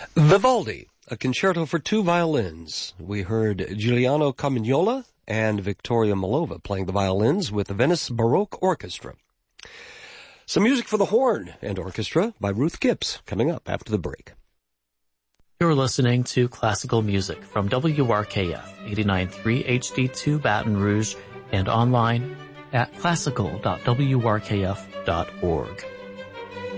Vivaldi, a concerto for two violins. We heard Giuliano Carmignola and Victoria Malova playing the violins with the Venice Baroque Orchestra. Some music for the horn and orchestra by Ruth Gibbs coming up after the break. You're listening to classical music from WRKF 89.3 HD2 Baton Rouge and online at classical.wrkf.org.